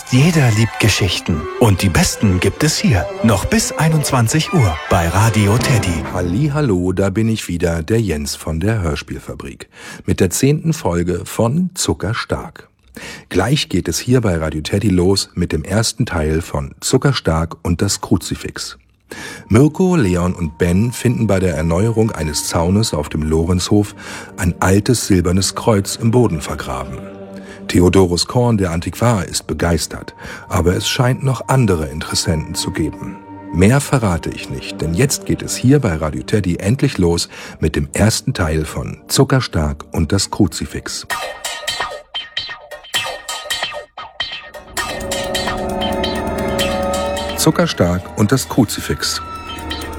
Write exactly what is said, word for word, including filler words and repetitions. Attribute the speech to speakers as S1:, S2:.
S1: Jeder liebt Geschichten. Und die besten gibt es hier. Noch bis einundzwanzig Uhr bei Radio Teddy.
S2: Hallihallo, da bin ich wieder, der Jens von der Hörspielfabrik. Mit der zehnten Folge von Zuckerstark. Gleich geht es hier bei Radio Teddy los mit dem ersten Teil von Zuckerstark und das Kruzifix. Mirko, Leon und Ben finden bei der Erneuerung eines Zaunes auf dem Lorenzhof ein altes silbernes Kreuz im Boden vergraben. Theodorus Korn, der Antiquar, ist begeistert, aber es scheint noch andere Interessenten zu geben. Mehr verrate ich nicht, denn jetzt geht es hier bei Radio Teddy endlich los mit dem ersten Teil von Zuckerstark und das Kruzifix. Zuckerstark und das Kruzifix.